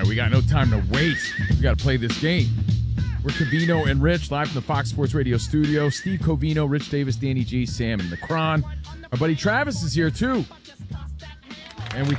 we got no time to waste. We got to play this game. We're Covino and Rich, live from the Fox Sports Radio studio. Steve Covino, Rich Davis, Danny G, Sam, and the Cron. Our buddy Travis is here, too.